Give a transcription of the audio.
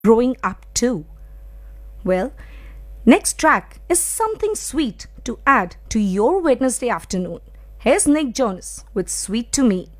growing up too? Well, next track is something sweet to add to your Wednesday afternoon. Here's Nick Jonas with Sweet to Me.